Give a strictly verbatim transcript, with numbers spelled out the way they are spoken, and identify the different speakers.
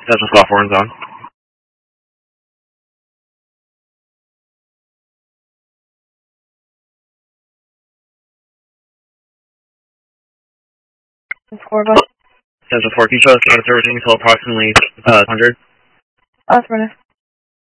Speaker 1: Potential software in zone.
Speaker 2: Four bus.
Speaker 1: Potential four, can you show us out of servicing until approximately uh, one hundred?
Speaker 2: Affirmative.